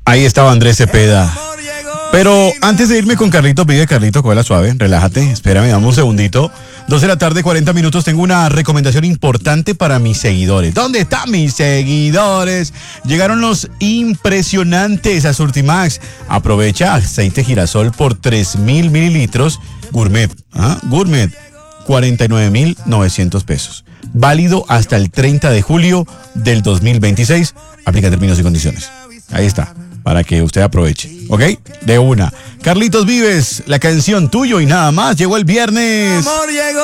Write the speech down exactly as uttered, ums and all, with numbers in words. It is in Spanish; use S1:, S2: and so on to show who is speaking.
S1: Ahí estaba Andrés Cepeda. Pero antes de irme con Carlitos, pide Carlitos, cógela suave, relájate, espérame, dame un segundito. Dos de la tarde, cuarenta minutos, tengo una recomendación importante para mis seguidores. ¿Dónde están mis seguidores? Llegaron los impresionantes a Surtimax. Aprovecha aceite girasol por tres mil mililitros, gourmet, ¿ah? Gourmet, cuarenta y nueve mil novecientos pesos. Válido hasta el treinta de julio del dos mil veintiséis. Aplica términos y condiciones. Ahí está, para que usted aproveche, ¿ok? De una. Carlitos Vives, la canción Tuyo y Nada Más, llegó el viernes. Amor, llegó.